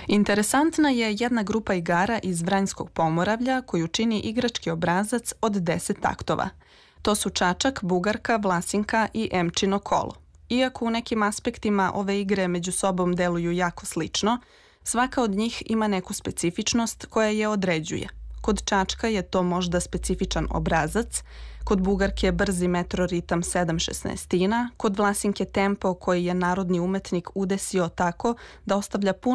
Interesantna je jedna grupa igara iz Vranjskog Pomoravlja koju čini igrački obrazac od 10 taktova. To su čačak, bugarka, vlasinka i emčino kolo. Iako u nekim aspektima ove igre među sobom deluju jako slično, svaka od njih ima neku specifičnost koja je određuje. Kod čačka je to možda specifičan obrazac, kod bugarke brzi metroritam 7/16, kod vlasinke tempo koji je narodni umetnik udesio tako da ostavlja puno